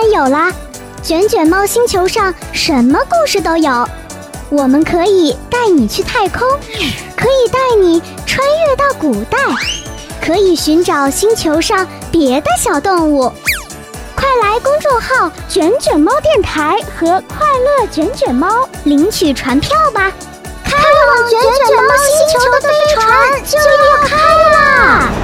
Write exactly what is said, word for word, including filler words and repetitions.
有啦！卷卷猫星球上什么故事都有，我们可以带你去太空，可以带你穿越到古代，可以寻找星球上别的小动物。快来公众号卷卷猫电台和快乐卷卷猫领取船票吧！开往卷卷猫星球的飞船就要开啦！